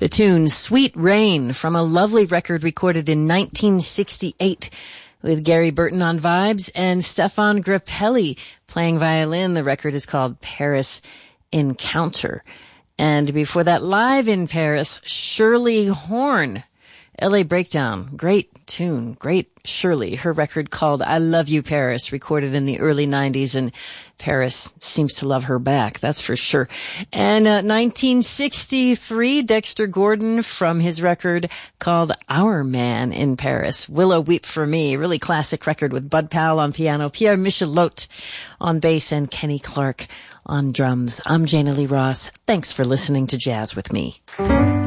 The tune Sweet Rain from a lovely record recorded in 1968 with Gary Burton on vibes and Stefan Grappelli playing violin. The record is called Paris Encounter. And before that, live in Paris, Shirley Horn, LA Breakdown. Great tune. Great Shirley. Her record called I Love You Paris, recorded in the early 90s, and Paris seems to love her back, that's for sure. And 1963, Dexter Gordon from his record called Our Man in Paris. Willow Weep for Me, really classic record with Bud Powell on piano, Pierre Michelot on bass, and Kenny Clark on drums. I'm Jana Lee Ross. Thanks for listening to Jazz with Me.